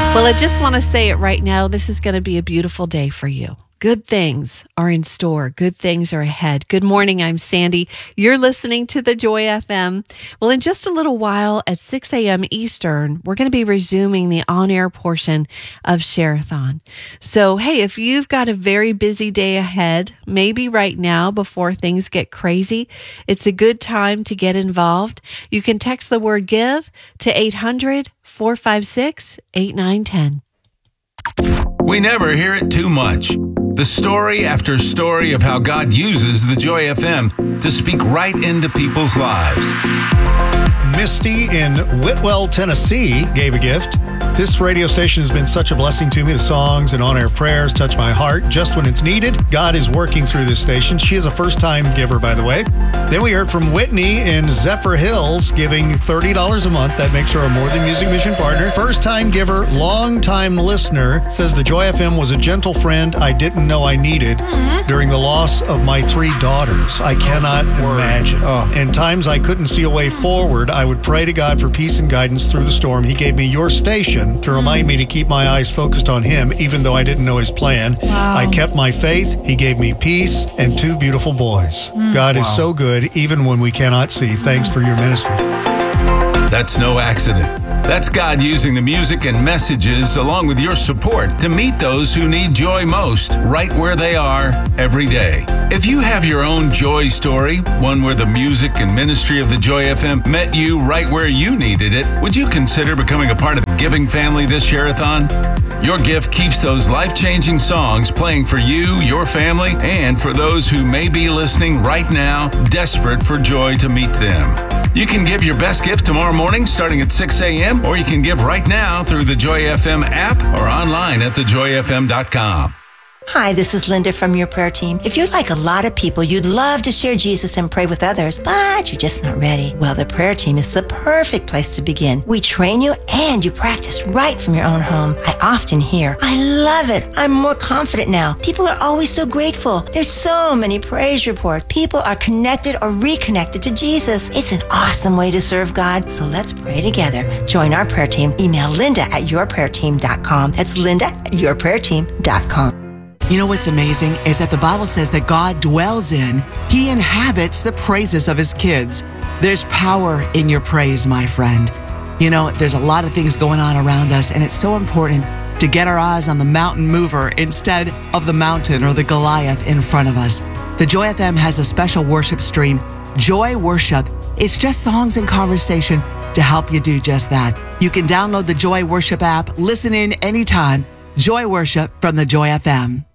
Well, I just want to say it right now. This is going to be a beautiful day for you. Good things are in store. Good things are ahead. Good morning. I'm Sandy. You're listening to the Joy FM. Well, in just a little while at 6 a.m. Eastern, we're going to be resuming the on-air portion of Share-a-thon. So, hey, if you've got a very busy day ahead, maybe right now before things get crazy, it's a good time to get involved. You can text the word GIVE to 800-456-8910. We never hear it too much. The story after story of how God uses the Joy FM to speak right into people's lives. Misty in Whitwell, Tennessee gave a gift. This radio station has been such a blessing to me. The songs and on-air prayers touch my heart just when it's needed. God is working through this station. She is a first-time giver, by the way. Then we heard from Whitney in Zephyr Hills giving $30 a month. That makes her a More Than Music Mission partner. First-time giver, long-time listener, says the Joy FM was a gentle friend I didn't know I needed during the loss of my 3 daughters. I cannot imagine. In times I couldn't see a way forward, I would pray to God for peace and guidance through the storm. He gave me your station to remind me to keep my eyes focused on Him, even though I didn't know His plan. Wow. I kept my faith. He gave me peace and 2 beautiful boys. God is so good, even when we cannot see. Thanks for your ministry. That's no accident. That's God using the music and messages along with your support to meet those who need joy most right where they are every day. If you have your own joy story, one where the music and ministry of the Joy FM met you right where you needed it, would you consider becoming a part of the giving family this Share-a-thon? Your gift keeps those life-changing songs playing for you, your family, and for those who may be listening right now, desperate for joy to meet them. You can give your best gift tomorrow morning starting at 6 a.m., or you can give right now through the Joy FM app or online at thejoyfm.com. Hi, this is Linda from your prayer team. If you're like a lot of people, you'd love to share Jesus and pray with others, but you're just not ready. Well, the prayer team is the perfect place to begin. We train you and you practice right from your own home. I often hear, I love it. I'm more confident now. People are always so grateful. There's so many praise reports. People are connected or reconnected to Jesus. It's an awesome way to serve God. So let's pray together. Join our prayer team. Email linda@yourprayerteam.com. That's linda@yourprayerteam.com. You know what's amazing is that the Bible says that God dwells in, He inhabits the praises of His kids. There's power in your praise, my friend. You know, there's a lot of things going on around us, and it's so important to get our eyes on the mountain mover instead of the mountain or the Goliath in front of us. The Joy FM has a special worship stream, Joy Worship. It's just songs and conversation to help you do just that. You can download the Joy Worship app, listen in anytime. Joy Worship from the Joy FM.